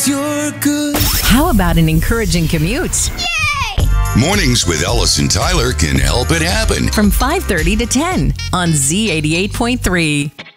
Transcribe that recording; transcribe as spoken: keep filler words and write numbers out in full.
you're good. How about an encouraging commute? Yay! Mornings with Ellis and Tyler can help it happen. From five thirty to ten on Z eighty-eight point three.